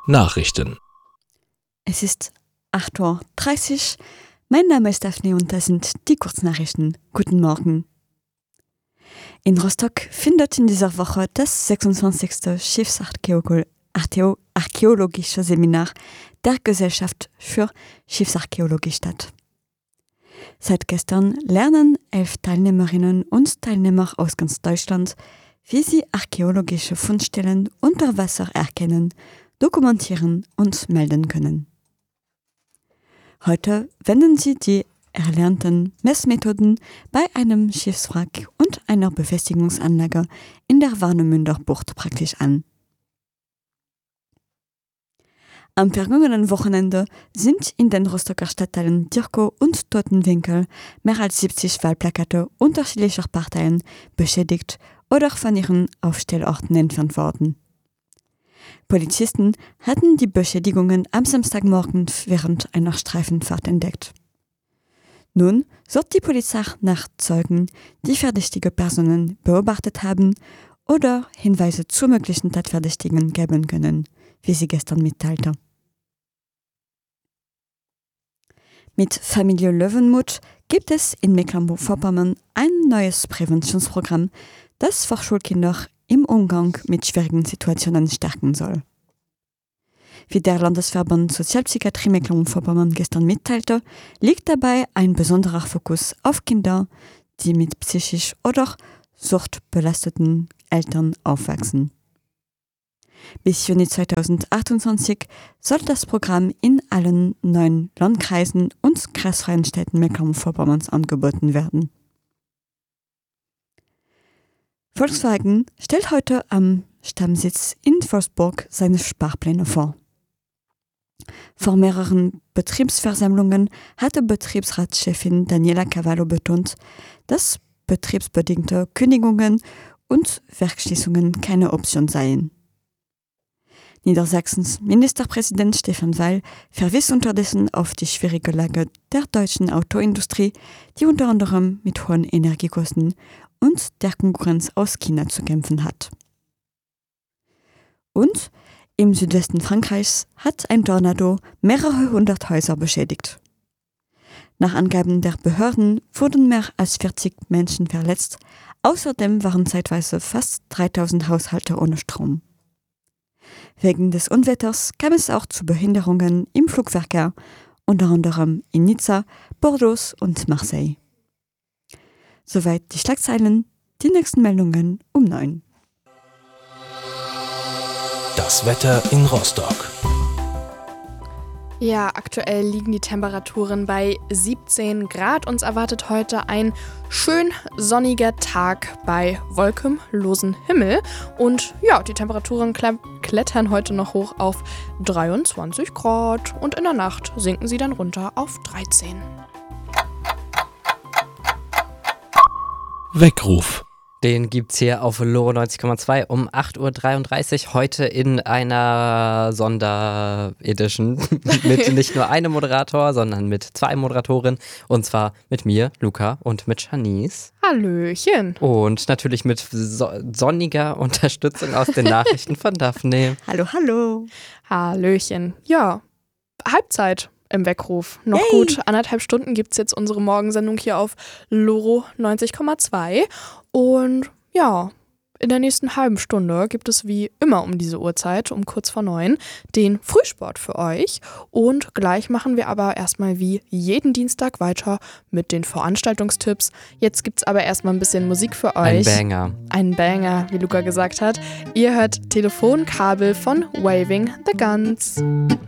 Nachrichten. Es ist 8:30 Uhr. Mein Name ist Daphne und das sind die Kurznachrichten. Guten Morgen. In Rostock findet in dieser Woche das 26. Schiffsarchäologische Seminar der Gesellschaft für Schiffsarchäologie statt. Seit gestern lernen 11 Teilnehmerinnen und Teilnehmer aus ganz Deutschland, wie sie archäologische Fundstellen unter Wasser erkennen, dokumentieren und melden können. Heute wenden sie die erlernten Messmethoden bei einem Schiffswrack und einer Befestigungsanlage in der Warnemünder Bucht praktisch an. Am vergangenen Wochenende sind in den Rostocker Stadtteilen Dirkow und Totenwinkel mehr als 70 Wahlplakate unterschiedlicher Parteien beschädigt oder von ihren Aufstellorten entfernt worden. Polizisten hatten die Beschädigungen am Samstagmorgen während einer Streifenfahrt entdeckt. Nun sucht die Polizei nach Zeugen, die verdächtige Personen beobachtet haben oder Hinweise zu möglichen Tatverdächtigen geben können, wie sie gestern mitteilte. Mit Familie Löwenmuth gibt es in Mecklenburg-Vorpommern ein neues Präventionsprogramm, das Vorschulkinder im Umgang mit schwierigen Situationen stärken soll. Wie der Landesverband Sozialpsychiatrie Mecklenburg-Vorpommern gestern mitteilte, liegt dabei ein besonderer Fokus auf Kinder, die mit psychisch oder suchtbelasteten Eltern aufwachsen. Bis Juni 2028 soll das Programm in allen 9 Landkreisen und kreisfreien Städten Mecklenburg-Vorpommerns angeboten werden. Volkswagen stellt heute am Stammsitz in Wolfsburg seine Sparpläne vor. Vor mehreren Betriebsversammlungen hatte Betriebsratschefin Daniela Cavallo betont, dass betriebsbedingte Kündigungen und Werksschließungen keine Option seien. Niedersachsens Ministerpräsident Stefan Weil verwies unterdessen auf die schwierige Lage der deutschen Autoindustrie, die unter anderem mit hohen Energiekosten und der Konkurrenz aus China zu kämpfen hat. Und im Südwesten Frankreichs hat ein Tornado mehrere hundert Häuser beschädigt. Nach Angaben der Behörden wurden mehr als 40 Menschen verletzt, außerdem waren zeitweise fast 3000 Haushalte ohne Strom. Wegen des Unwetters kam es auch zu Behinderungen im Flugverkehr, unter anderem in Nizza, Bordeaux und Marseille. Soweit die Schlagzeilen, die nächsten Meldungen um 9. Das Wetter in Rostock. Ja, aktuell liegen die Temperaturen bei 17 Grad. Uns erwartet heute ein schön sonniger Tag bei wolkenlosem Himmel. Und ja, die Temperaturen klettern heute noch hoch auf 23 Grad. Und in der Nacht sinken sie dann runter auf 13. Weckruf. Den gibt's hier auf Loro 90,2 um 8:33 Uhr heute in einer Sonderedition mit nicht nur einem Moderator, sondern mit 2 Moderatorinnen und zwar mit mir, Luca und mit Janice. Hallöchen. Und natürlich mit sonniger Unterstützung aus den Nachrichten von Daphne. Hallo. Hallöchen. Ja, Halbzeit im Weckruf. Noch gut 1,5 Stunden gibt es jetzt unsere Morgensendung hier auf Loro 90,2. Und ja, in der nächsten halben Stunde gibt es wie immer um diese Uhrzeit, um kurz vor 9, den Frühsport für euch. Und gleich machen wir aber erstmal wie jeden Dienstag weiter mit den Veranstaltungstipps. Jetzt gibt es aber erstmal ein bisschen Musik für euch. Ein Banger, wie Luca gesagt hat. Ihr hört Telefonkabel von Waving the Guns.